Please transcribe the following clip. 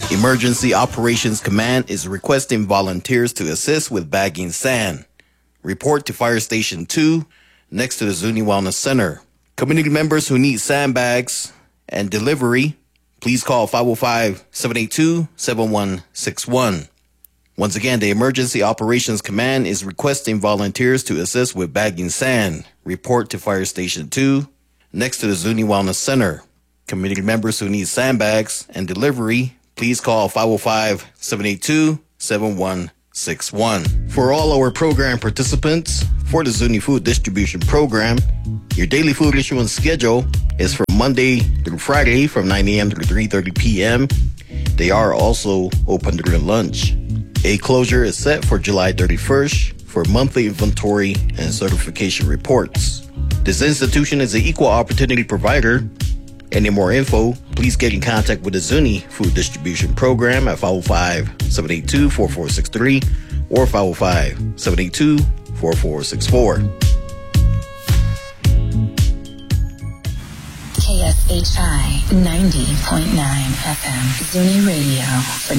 Emergency Operations Command is requesting volunteers to assist with bagging sand. Report to Fire Station 2 next to the Zuni Wellness Center. Community members who need sandbags and delivery, please call 505-782-7161. Once again, the Emergency Operations Command is requesting volunteers to assist with bagging sand. Report to Fire Station 2 next to the Zuni Wellness Center. Community members who need sandbags and delivery, please call 505-782-7161. For all our program participants, for the Zuni Food Distribution Program, your daily food issuance schedule is from Monday through Friday from 9 a.m. to 3:30 p.m. They are also open during lunch. A closure is set for July 31st for monthly inventory and certification reports. This institution is an equal opportunity provider. Any more info, please get in contact with the Zuni Food Distribution Program at 505-782-4463 or 505-782-4464. KSHI 90.9 FM, Zuni Radio for